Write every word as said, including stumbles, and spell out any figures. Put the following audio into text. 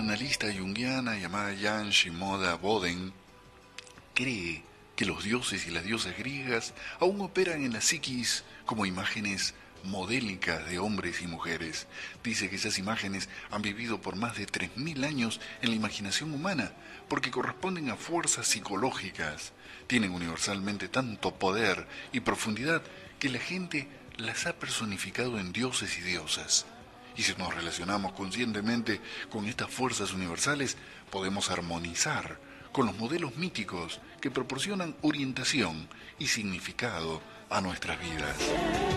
psicoanalista junguiana llamada Jan Shimoda Boden, cree que los dioses y las diosas griegas aún operan en la psiquis como imágenes modélicas de hombres y mujeres. Dice que esas imágenes han vivido por más de tres mil años en la imaginación humana, porque corresponden a fuerzas psicológicas. Tienen universalmente tanto poder y profundidad que la gente las ha personificado en dioses y diosas. Y si nos relacionamos conscientemente con estas fuerzas universales, podemos armonizar con los modelos míticos que proporcionan orientación y significado a nuestras vidas.